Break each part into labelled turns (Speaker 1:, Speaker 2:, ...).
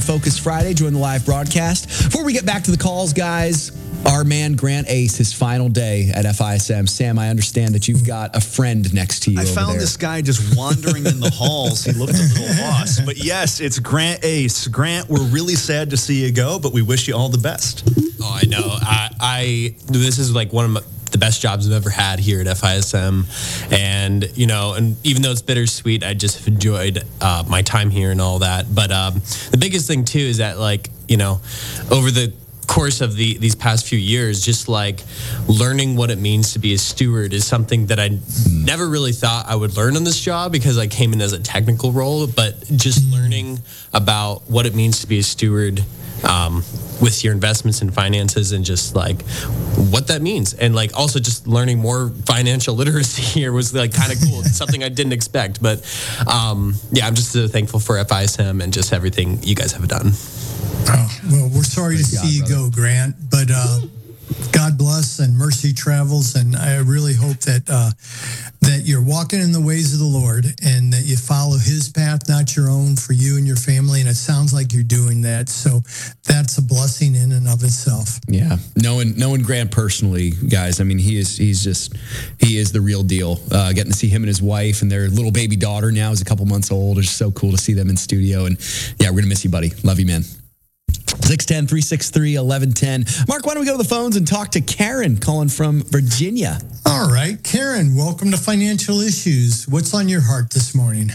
Speaker 1: Focus Friday. Join the live broadcast. Before we get back to the calls, guys, our man Grant Ace, his final day at FISM. Sam, I understand that you've got a friend next to you.
Speaker 2: I found this guy just wandering in the halls. He looked a little lost. But yes, it's Grant Ace. Grant, we're really sad to see you go, but we wish you all the best.
Speaker 3: Oh, I know. I this is like one of the best jobs I've ever had here at FISM. And, and even though it's bittersweet, I just have enjoyed my time here and all that. But the biggest thing, too, is that, over the course of these past few years, just learning what it means to be a steward is something that I never really thought I would learn on this job because I came in as a technical role, but just learning about what it means to be a steward with your investments and finances and just what that means. And also just learning more financial literacy here was kind of cool. It's something I didn't expect, but I'm just so thankful for FISM and just everything you guys have done.
Speaker 4: Oh, well, we're sorry to see you go, Grant, but God bless and mercy travels, and I really hope that that you're walking in the ways of the Lord and that you follow His path, not your own, for you and your family, and it sounds like you're doing that, so that's a blessing in and of itself.
Speaker 1: Yeah, knowing Grant personally, guys, I mean, he is the real deal. Getting to see him and his wife and their little baby daughter now is a couple months old. It's so cool to see them in studio, and yeah, we're gonna miss you, buddy. Love you, man. 610-363-1110. Mark, why don't we go to the phones and talk to Karen calling from Virginia?
Speaker 4: All right, Karen, welcome to Financial Issues. What's on your heart this morning?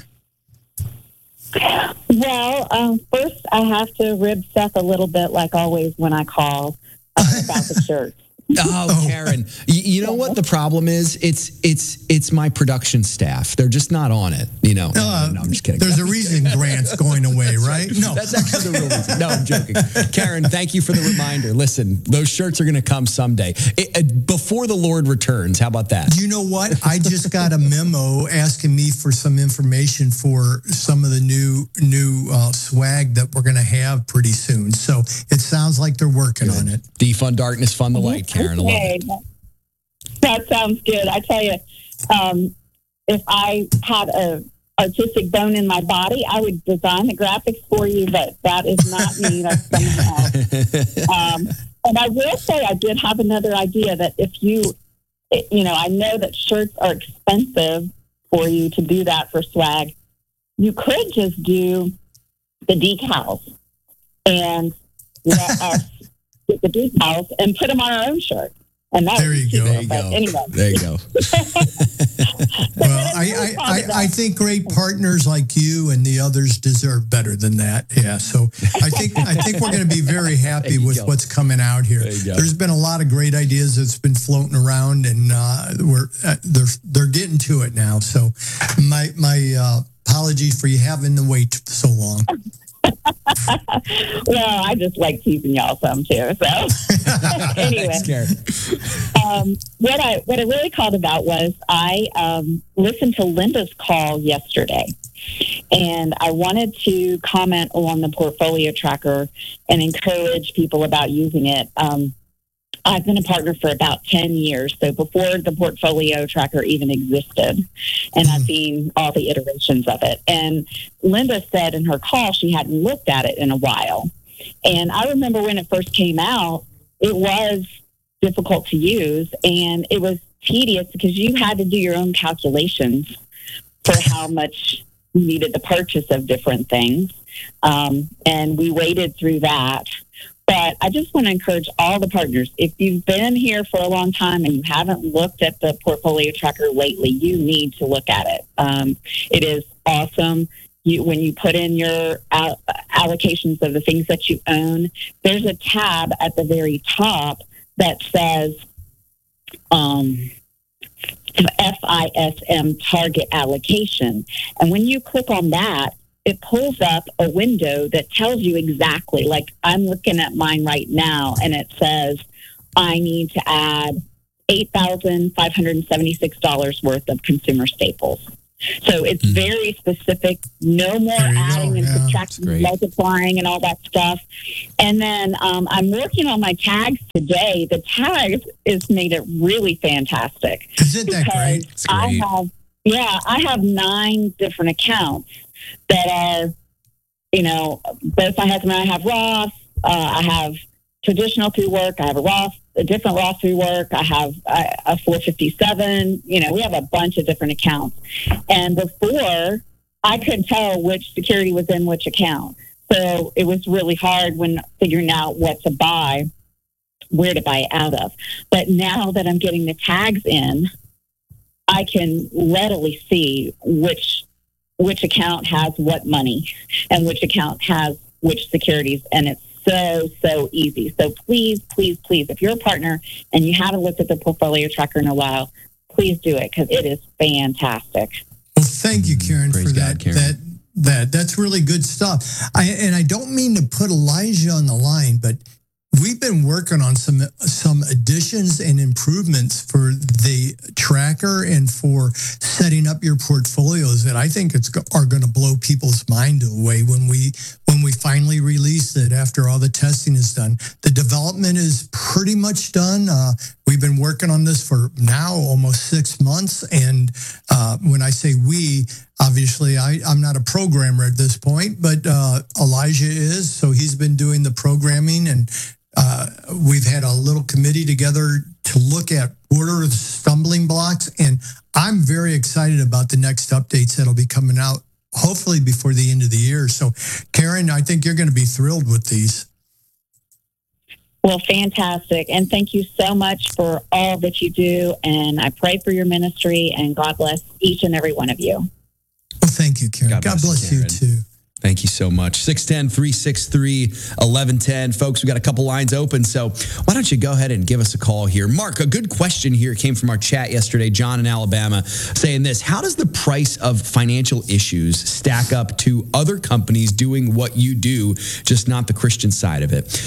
Speaker 5: Well, first I have to rib Seth a little bit, like always when I call about the shirt.
Speaker 1: Oh, Karen, you know what the problem is? It's my production staff. They're just not on it, No, I'm just kidding.
Speaker 4: There's a reason Grant's going away, right?
Speaker 1: No, that's actually the real reason. No, I'm joking. Karen, thank you for the reminder. Listen, those shirts are going to come someday. Before the Lord returns. How about that?
Speaker 4: You know what? I just got a memo asking me for some information for some of the new swag that we're going to have pretty soon. So it sounds like they're working on it.
Speaker 1: Defund darkness, fund the light, Karen.
Speaker 5: Okay. I love it. That sounds good. I tell you, if I had a artistic bone in my body, I would design the graphics for you, but that is not me. That's someone else. And I will say I did have another idea that if I know that shirts are expensive for you to do that for swag. You could just do the decals and let us get the decals and put them on our own shirt. And that
Speaker 4: there you go.
Speaker 1: There you go.
Speaker 5: Anyway.
Speaker 1: There you go.
Speaker 4: Well, I think great partners like you and the others deserve better than that. Yeah. So I think we're going to be very happy with what's coming out here. There's been a lot of great ideas that's been floating around, and they're getting to it now. So my apologies for you having to wait so long.
Speaker 5: Well, I just like teasing y'all some too. So anyway, what I really called about was I listened to Linda's call yesterday, and I wanted to comment on the portfolio tracker and encourage people about using it. I've been a partner for about 10 years, so before the portfolio tracker even existed, and I've seen all the iterations of it. And Linda said in her call she hadn't looked at it in a while. And I remember when it first came out, it was difficult to use, and it was tedious because you had to do your own calculations for how much you needed to purchase of different things. And we waded through that. But I just want to encourage all the partners, if you've been here for a long time and you haven't looked at the portfolio tracker lately, you need to look at it. It is awesome. When you put in your allocations of the things that you own, there's a tab at the very top that says FISM target allocation. And when you click on that, it pulls up a window that tells you exactly, like I'm looking at mine right now, and it says I need to add $8,576 worth of consumer staples. So it's very specific, no more adding and subtracting, multiplying and all that stuff. And then I'm working on my tags today. The tags has made it really fantastic.
Speaker 4: Isn't that great?
Speaker 1: It's great.
Speaker 5: I have 9 different accounts that are both my husband and I have Roth. I have traditional through work. I have a different Roth through work. I have a 457. We have a bunch of different accounts. And before, I couldn't tell which security was in which account. So it was really hard when figuring out what to buy, where to buy it out of. But now that I'm getting the tags in, I can readily see which account has what money and which account has which securities. And it's so easy. So please, if you're a partner and you haven't looked at the portfolio tracker in a while, please do it because it is fantastic.
Speaker 4: Well, thank you, Karen,
Speaker 1: Praise
Speaker 4: for
Speaker 1: God, Karen.
Speaker 4: That's really good stuff. I don't mean to put Elijah on the line, but we've been working on some additions and improvements for the tracker and for setting up your portfolios that I think are going to blow people's mind away when we finally release it after all the testing is done. The development is pretty much done. We've been working on this for now almost 6 months, and when I say we, obviously I'm not a programmer at this point, but Elijah is, so he's been doing the programming, and we've had a little committee together to look at what are the stumbling blocks, and I'm very excited about the next updates that'll be coming out hopefully before the end of the year. So, Karen, I think you're going to be thrilled with these.
Speaker 5: Well, fantastic. And thank you so much for all that you do. And I pray for your ministry, and God bless each and every one of you.
Speaker 4: Well, thank you, Karen. God bless you too.
Speaker 1: Thank you so much. 610-363-1110. Folks, we got a couple lines open, so why don't you go ahead and give us a call here. Mark, a good question here came from our chat yesterday. John in Alabama saying this: how does the price of financial issues stack up to other companies doing what you do, just not the Christian side of it?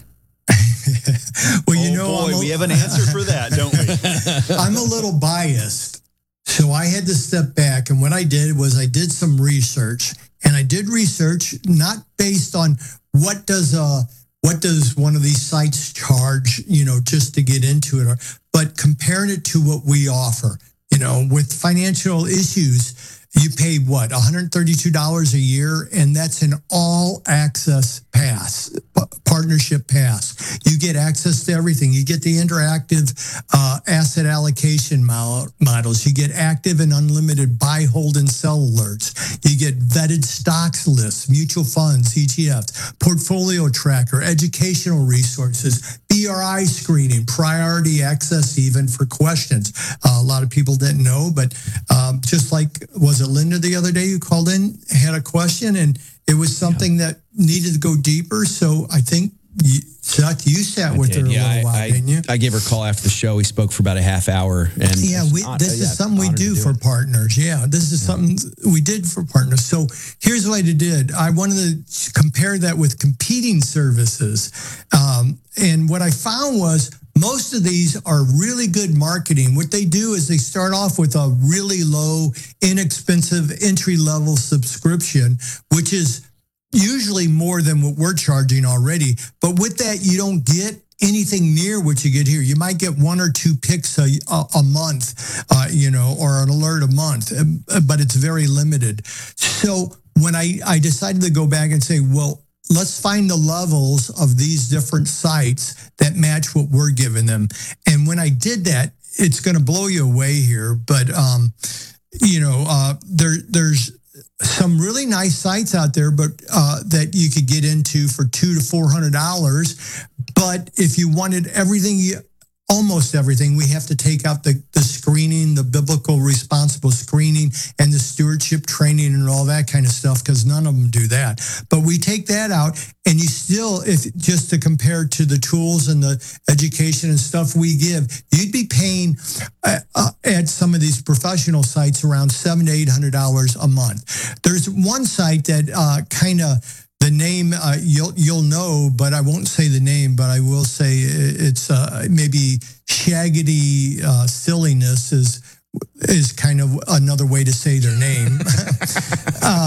Speaker 2: Well, we have an answer for that, don't we?
Speaker 4: I'm a little biased, so I had to step back, and what I did was I did some research. And I did research not based on what does one of these sites charge, just to get into it, but comparing it to what we offer. With financial issues, you pay what, $132 a year, and that's an all-access pass, partnership pass. You get access to everything. You get the interactive asset allocation models. You get active and unlimited buy, hold, and sell alerts. You get vetted stocks lists, mutual funds, ETFs, portfolio tracker, educational resources, BRI screening, priority access even for questions. A lot of people didn't know, but just like, was it Linda the other day who called in, had a question, and it was something that needed to go deeper. So I think, Chuck, you sat with her a little while, didn't you?
Speaker 1: I gave her a call after the show. We spoke for about a half hour. And
Speaker 4: this is something we do for partners. Yeah, this is something we did for partners. So here's what I did. I wanted to compare that with competing services. And what I found was most of these are really good marketing. What they do is they start off with a really low, inexpensive entry-level subscription, which is usually more than what we're charging already. But with that, you don't get anything near what you get here. You might get 1 or 2 picks a month, or an alert a month, but it's very limited. So when I decided to go back and say, well, let's find the levels of these different sites that match what we're giving them. And when I did that, it's going to blow you away here. But, there's some really nice sites out there, but that you could get into for $200 to $400. But if you wanted almost everything, we have to take out the screening, the biblical responsible screening, and the stewardship training and all that kind of stuff, because none of them do that. But we take that out, and you still, if just to compare to the tools and the education and stuff we give, you'd be paying at some of these professional sites around $700 to $800 a month. There's one site that the name you'll know, but I won't say the name, but I will say it's maybe Shaggity Silliness is kind of another way to say their name.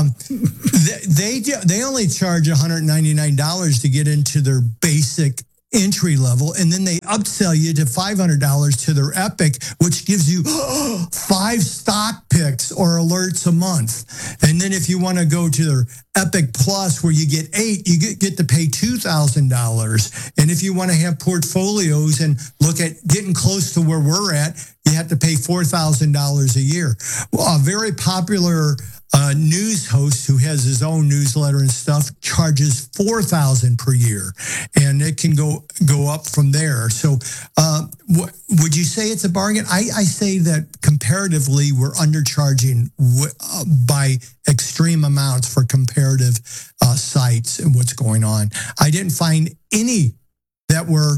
Speaker 4: They only charge $199 to get into their basic entry level, and then they upsell you to $500 to their Epic, which gives you 5 stock picks or alerts a month. And then if you want to go to their Epic Plus, where you get 8, you get to pay $2,000. And if you want to have portfolios and look at getting close to where we're at, you have to pay $4,000 a year. Well, a very popular news host who has his own newsletter and stuff charges $4,000 per year, and it can go up from there. So, would you say it's a bargain? I say that comparatively, we're undercharging by extreme amounts for comparative sites and what's going on. I didn't find any that were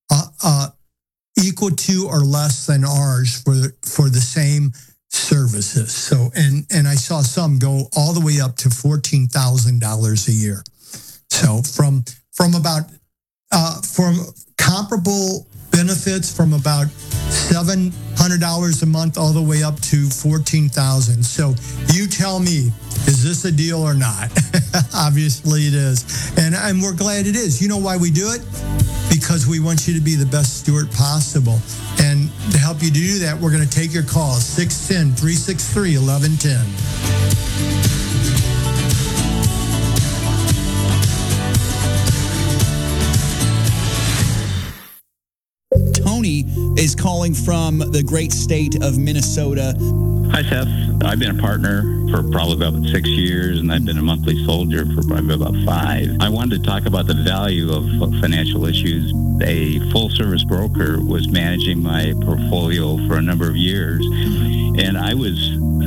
Speaker 4: equal to or less than ours for the same services. So, and I saw some go all the way up to $14,000 a year. So from comparable benefits from about $700 a month all the way up to $14,000. So you tell me, is this a deal or not? Obviously it is. And we're glad it is. You know why we do it? Because we want you to be the best steward possible. And to help you do that, we're going to take your calls, 610-363-1110.
Speaker 1: Tony is calling from the great state of Minnesota.
Speaker 6: Hi, Seth. I've been a partner for probably about 6 years, and I've been a monthly soldier for probably about 5. I wanted to talk about the value of financial issues. A full-service broker was managing my portfolio for a number of years, and I was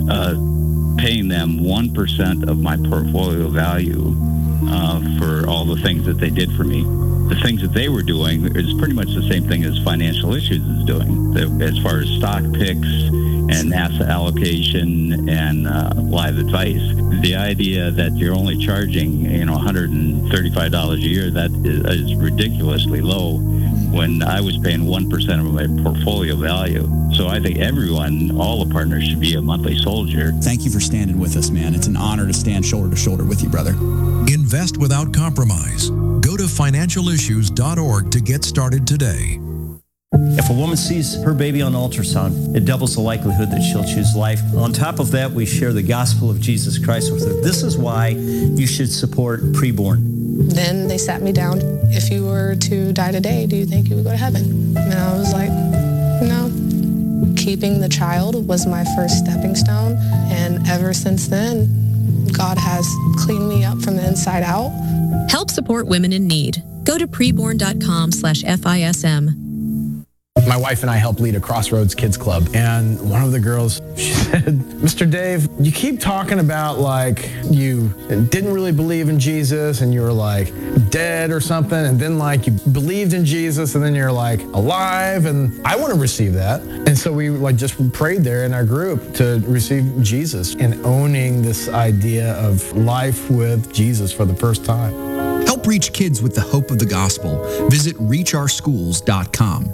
Speaker 6: paying them 1% of my portfolio value for all the things that they did for me. The things that they were doing is pretty much the same thing as Financial Issues is doing, as far as stock picks and asset allocation and live advice. The idea that you're only charging, $135 a year, that is ridiculously low when I was paying 1% of my portfolio value. So I think all the partners should be a monthly soldier.
Speaker 1: Thank you for standing with us, man. It's an honor to stand shoulder to shoulder with you, brother.
Speaker 7: Invest without compromise. Go to financialissues.org to get started today.
Speaker 8: If a woman sees her baby on ultrasound, it doubles the likelihood that she'll choose life. On top of that, we share the gospel of Jesus Christ with her. This is why you should support Preborn.
Speaker 9: Then they sat me down. If you were to die today, do you think you would go to heaven? And I was like, no. Keeping the child was my first stepping stone. And ever since then, God has cleaned me up from the inside out.
Speaker 10: Help support women in need. Go to preborn.com/FISM.
Speaker 11: My wife and I help lead a Crossroads Kids Club. And one of the girls, she said, Mr. Dave, you keep talking about like you didn't really believe in Jesus and you were like dead or something. And then like you believed in Jesus and then you're like alive. And I want to receive that. And so we like just prayed there in our group to receive Jesus and owning this idea of life with Jesus for the first time.
Speaker 1: Help reach kids with the hope of the gospel. Visit reachOurschools.com.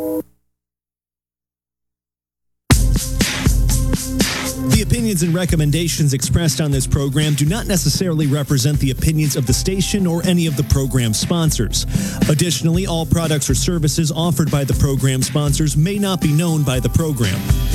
Speaker 12: The opinions and recommendations expressed on this program do not necessarily represent the opinions of the station or any of the program sponsors. Additionally, all products or services offered by the program sponsors may not be known by the program.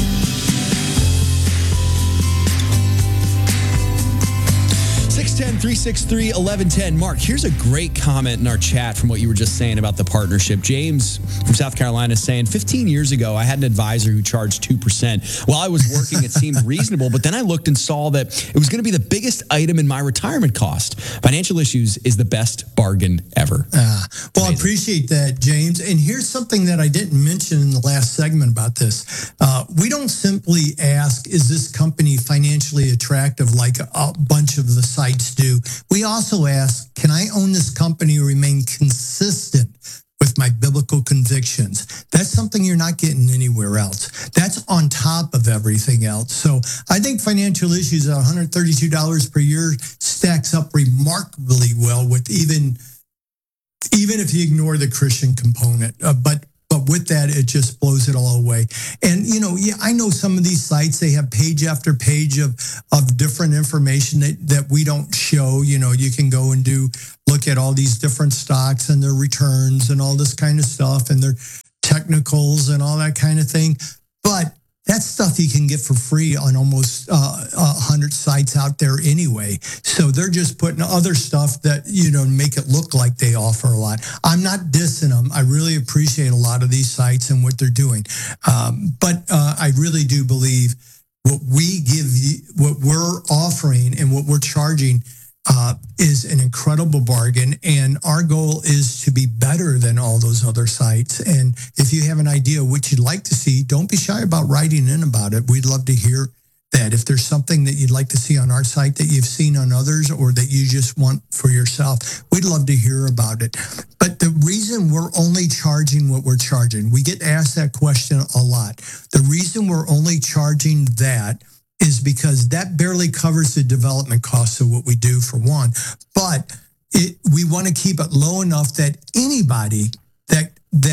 Speaker 1: 610-363-1110. Mark, here's a great comment in our chat from what you were just saying about the partnership. James from South Carolina is saying, 15 years ago, I had an advisor who charged 2%. While I was working, it seemed reasonable, but then I looked and saw that it was going to be the biggest item in my retirement cost. Financial Issues is the best bargain ever.
Speaker 4: Well, I appreciate that, James. And here's something that I didn't mention in the last segment about this. We don't simply ask, is this company financially attractive like a bunch of the sites do? We also ask, can I own this company and remain consistent with my biblical convictions? That's something you're not getting anywhere else. That's on top of everything else. So I think Financial Issues at $132 per year stacks up remarkably well with even if you ignore the Christian component. But But with that, it just blows it all away. And, I know some of these sites, they have page after page of different information that we don't show. You can go and look at all these different stocks and their returns and all this kind of stuff and their technicals and all that kind of thing. But that's stuff you can get for free on almost 100 sites out there anyway. So they're just putting other stuff that, make it look like they offer a lot. I'm not dissing them. I really appreciate a lot of these sites and what they're doing. But I really do believe what we give you, what we're offering and what we're charging is an incredible bargain, and our goal is to be better than all those other sites. And if you have an idea what you'd like to see, don't be shy about writing in about it. We'd love to hear that. If there's something that you'd like to see on our site that you've seen on others or that you just want for yourself, we'd love to hear about it. But the reason we're only charging what we're charging, we get asked that question a lot. The reason we're only charging that is because that barely covers the development costs of what we do, for one. But we want to keep it low enough that anybody that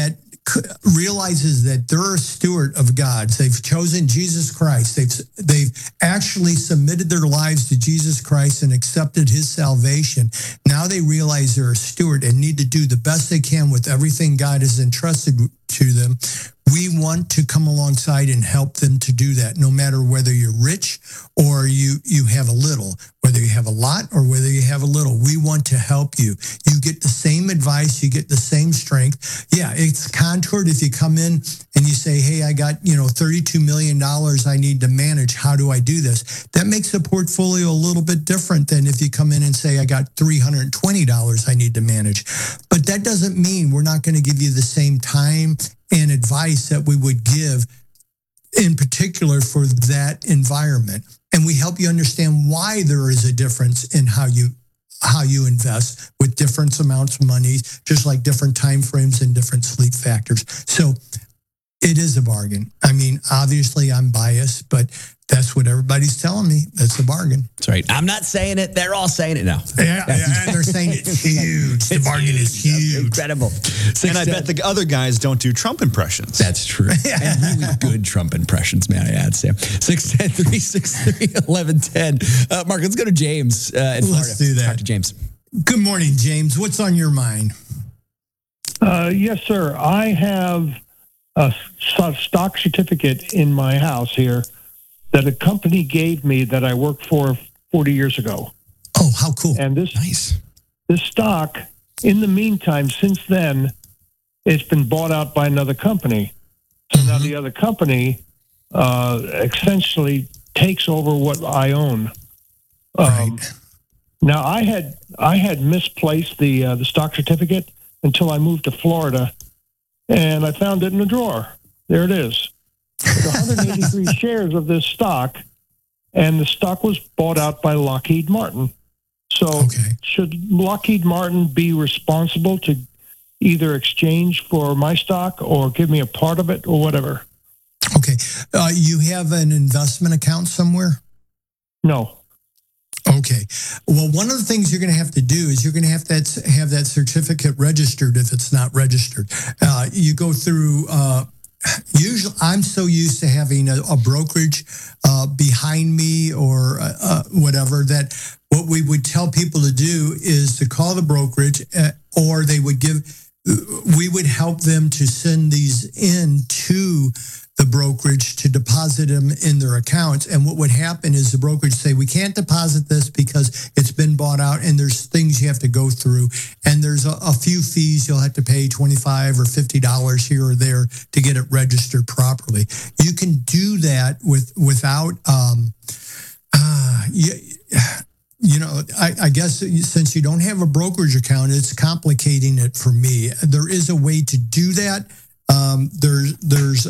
Speaker 4: realizes that they're a steward of God's, they've chosen Jesus Christ, they've actually submitted their lives to Jesus Christ and accepted his salvation. Now they realize they're a steward and need to do the best they can with everything God has entrusted to them. We want to come alongside and help them to do that, no matter whether you're rich or you have a little, whether you have a lot or whether you have a little. We want to help you. You get the same advice. You get the same strength. Yeah, it's contoured if you come in and you say, hey, I got, $32 million I need to manage. How do I do this? That makes the portfolio a little bit different than if you come in and say, I got $320 I need to manage. But that doesn't mean we're not going to give you the same time and advice that we would give in particular for that environment. And we help you understand why there is a difference in how you invest with different amounts of money, just like different time frames and different sleep factors. So it is a bargain. I mean, obviously I'm biased, but that's what everybody's telling me. That's a bargain.
Speaker 1: That's right. I'm not saying it. They're all saying it now.
Speaker 4: Yeah, and they're saying it's huge. The bargain is huge.
Speaker 1: Incredible.
Speaker 2: And I bet the other guys don't do Trump impressions.
Speaker 1: That's true. And really good Trump impressions, may I add, Sam. 610-363-1110. Mark, let's go to James in Florida.
Speaker 4: Let's do that.
Speaker 1: Talk to James.
Speaker 4: Good morning, James. What's on your mind?
Speaker 13: Yes, sir. I have a stock certificate in my house here that a company gave me that I worked for 40 years ago.
Speaker 4: Oh, how cool.
Speaker 13: And this stock, in the meantime, since then, it's been bought out by another company. So now the other company essentially takes over what I own. Now, I had misplaced the stock certificate until I moved to Florida, and I found it in a drawer. There it is. There's 183 shares of this stock, and the stock was bought out by Lockheed Martin. So should Lockheed Martin be responsible to either exchange for my stock or give me a part of it or whatever?
Speaker 4: Okay. You have an investment account somewhere?
Speaker 13: No.
Speaker 4: Okay. Well, one of the things you're going to have to do is you're going to have that certificate registered if it's not registered. You go through... Usually, I'm so used to having a brokerage behind me or whatever that what we would tell people to do is to call the brokerage or we would help them to send these in to the brokerage to deposit them in their accounts. And what would happen is the brokerage say, we can't deposit this because it's been bought out and there's things you have to go through. And there's a few fees you'll have to pay $25 or $50 here or there to get it registered properly. You can do that without, I guess since you don't have a brokerage account, it's complicating it for me. There is a way to do that. There's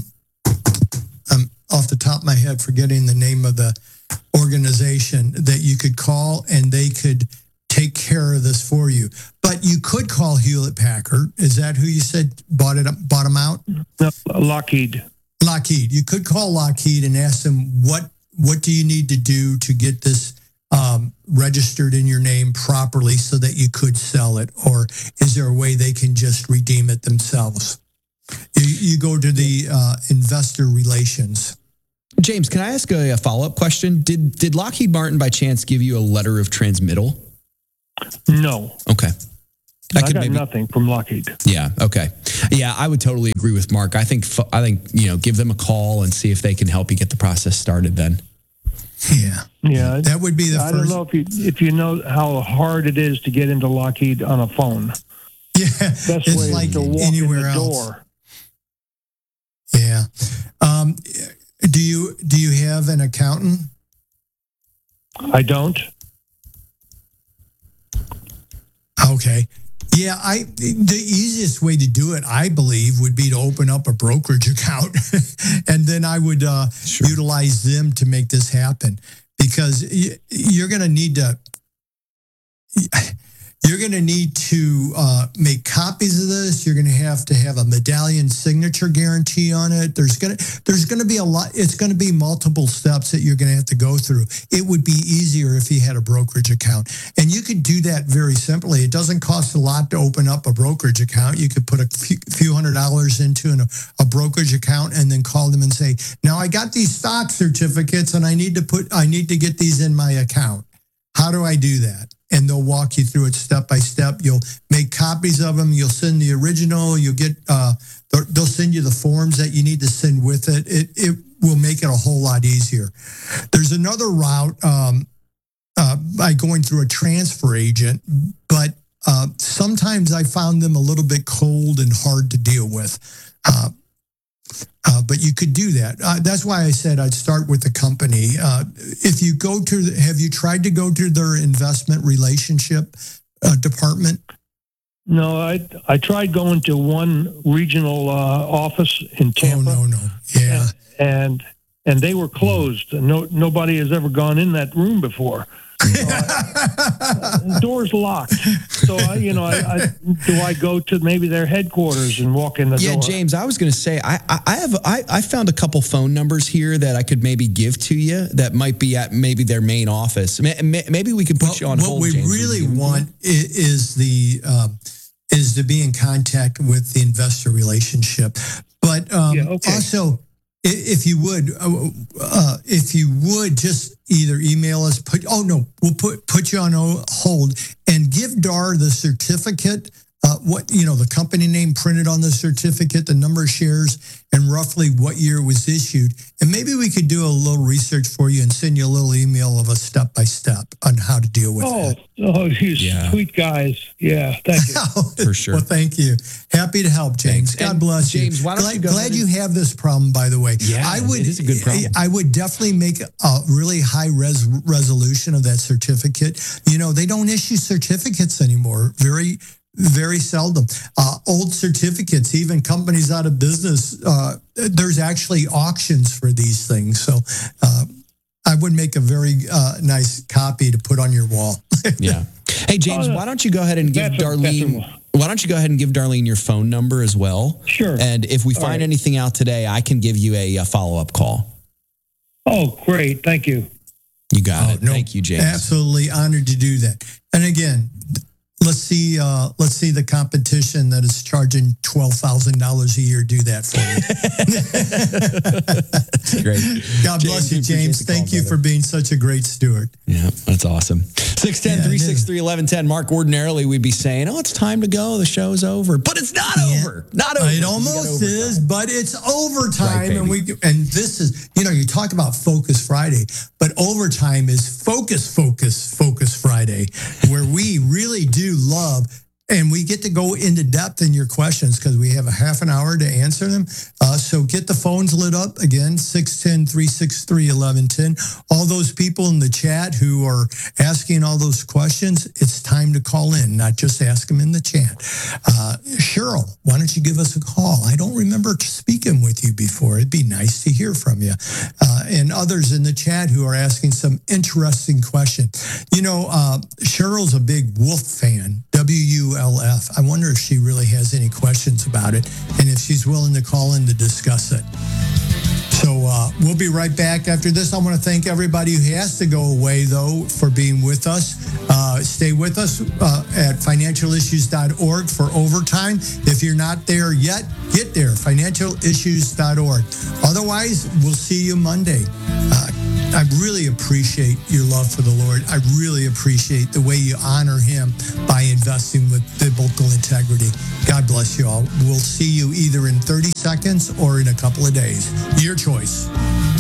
Speaker 4: off the top of my head, forgetting the name of the organization that you could call and they could take care of this for you. But you could call Hewlett Packard. Is that who you said bought them out?
Speaker 13: No, Lockheed.
Speaker 4: Lockheed. You could call Lockheed and ask them what do you need to do to get this registered in your name properly so that you could sell it, or is there a way they can just redeem it themselves? You go to the investor relations.
Speaker 1: James, can I ask a follow-up question? Did Lockheed Martin by chance give you a letter of transmittal?
Speaker 13: No.
Speaker 1: Okay.
Speaker 13: I got nothing from Lockheed.
Speaker 1: Yeah. Okay. Yeah, I would totally agree with Mark. I think give them a call and see if they can help you get the process started. Then.
Speaker 4: Yeah. That would be the first.
Speaker 13: I don't know if you know how hard it is to get into Lockheed on a phone.
Speaker 4: Yeah,
Speaker 13: Best
Speaker 4: it's
Speaker 13: way
Speaker 4: like
Speaker 13: to walk
Speaker 4: anywhere
Speaker 13: in the
Speaker 4: else.
Speaker 13: door.
Speaker 4: Yeah. Do you have an accountant?
Speaker 13: I don't.
Speaker 4: Okay. Yeah, the easiest way to do it, I believe, would be to open up a brokerage account, and then I would utilize them to make this happen, because you're going to need to. You're going to need to make copies of this. You're going to have a medallion signature guarantee on it. There's going to be a lot. It's going to be multiple steps that you're going to have to go through. It would be easier if you had a brokerage account, and you could do that very simply. It doesn't cost a lot to open up a brokerage account. You could put a few $100s into a brokerage account, and then call them and say, "Now I got these stock certificates, and I need to get these in my account. How do I do that?" And they'll walk you through it step by step. You'll make copies of them. You'll send the original. You'll get. They'll send you the forms that you need to send with it. It will make it a whole lot easier. There's another route by going through a transfer agent, but sometimes I found them a little bit cold and hard to deal with. But you could do that. That's why I said I'd start with the company. If you go to, have you tried to go to their investment relationship department?
Speaker 13: No, I tried going to one regional office in Tampa.
Speaker 4: Oh, no. Yeah.
Speaker 13: And they were closed. Nobody has ever gone in that room before. The door's locked. So, do I go to maybe their headquarters and walk in the door?
Speaker 1: Yeah, James, I was going to say, I found a couple phone numbers here that I could maybe give to you that might be at maybe their main office. Maybe we could put you on hold,
Speaker 4: What we
Speaker 1: James,
Speaker 4: really want is to be in contact with the investor relationship. But also, if you would just either email us, we'll put you on hold and give Dar the certificate, the company name printed on the certificate, the number of shares, and roughly what year it was issued. And maybe we could do a little research for you and send you a little email of a step-by-step on how to deal with it.
Speaker 13: Oh, you sweet guys. Yeah, thank you.
Speaker 1: For sure.
Speaker 4: Well, thank you. Happy to help, James.
Speaker 1: Thanks.
Speaker 4: God bless you.
Speaker 1: James, why don't you go
Speaker 4: glad you have this problem, by the way.
Speaker 1: Yeah, it is a good problem.
Speaker 4: I would definitely make a really high resolution of that certificate. They don't issue certificates anymore. Very, very seldom. Old certificates, even companies out of business, there's actually auctions for these things. So I would make a very nice copy to put on your wall.
Speaker 1: Yeah. Hey, James, why don't you go ahead and give Darlene... Why don't you go ahead and give Darlene your phone number as well?
Speaker 13: Sure.
Speaker 1: And if we find anything out today, I can give you a follow-up call.
Speaker 13: Oh, great. Thank you.
Speaker 1: You got it. Thank you, James.
Speaker 4: Absolutely honored to do that. And again, let's see the competition that is charging $12,000 a year do that for you.
Speaker 1: Great.
Speaker 4: God bless you, James. Thank you for being such a great steward.
Speaker 1: Yeah, that's awesome. 610-363-1110. Mark, ordinarily we'd be saying, it's time to go. The show's over. But it's not over. Not over.
Speaker 4: It almost is, but it's overtime. Right, and this is, you talk about Focus Friday, but overtime is Focus Friday, where we really do love, and we get to go into depth in your questions because we have a half an hour to answer them. So get the phones lit up. Again, 610-363-1110. All those people in the chat who are asking all those questions, it's time to call in, not just ask them in the chat. Cheryl, why don't you give us a call? I don't remember speaking with you before. It'd be nice to hear from you. And others in the chat who are asking some interesting questions. Cheryl's a big Wolf fan, WULF. I wonder if she really has any questions about it and if she's willing to call in to discuss it. So So we'll be right back after this. I want to thank everybody who has to go away, though, for being with us. Stay with us at financialissues.org for overtime. If you're not there yet, get there, financialissues.org. Otherwise, we'll see you Monday. I really appreciate your love for the Lord. I really appreciate the way you honor him by investing with biblical integrity. God bless you all. We'll see you either in 30 seconds or in a couple of days. Your choice.